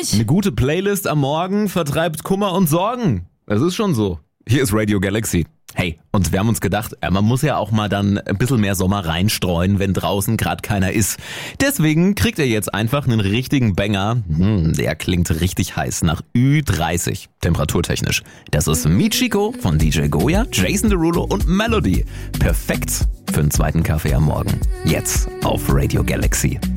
nicht. Eine gute Playlist am Morgen vertreibt Kummer und Sorgen. Es ist schon so. Hier ist Radio Galaxy. Hey, und wir haben uns gedacht, man muss ja auch mal dann ein bisschen mehr Sommer reinstreuen, wenn draußen gerade keiner ist. Deswegen kriegt ihr jetzt einfach einen richtigen Banger. Der klingt richtig heiß nach Ü30, temperaturtechnisch. Das ist Michiko von DJ Goya, Jason Derulo und Melody. Perfekt für einen zweiten Kaffee am Morgen. Jetzt auf Radio Galaxy.